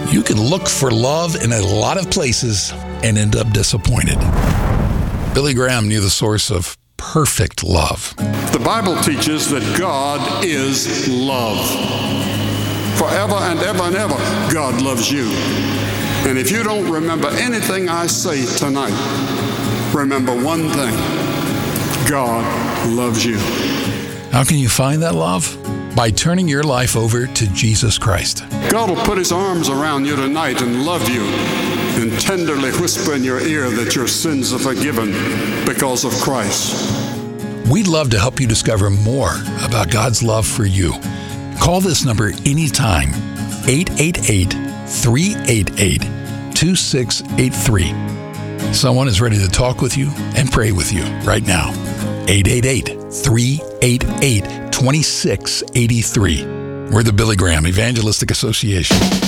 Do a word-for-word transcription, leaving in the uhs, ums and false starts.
You can look for love in a lot of places and end up disappointed. Billy Graham knew the source of perfect love. The Bible teaches that God is love. Forever and ever and ever, God loves you. And if you don't remember anything I say tonight, remember one thing: God loves you. How can you find that love? By turning your life over to Jesus Christ. God will put his arms around you tonight and love you and tenderly whisper in your ear that your sins are forgiven because of Christ. We'd love to help you discover more about God's love for you. Call this number anytime, eight eight eight, three eight eight, two six eight three. Someone is ready to talk with you and pray with you right now. eight eight eight, three eight eight, two six eight three. We're the Billy Graham Evangelistic Association.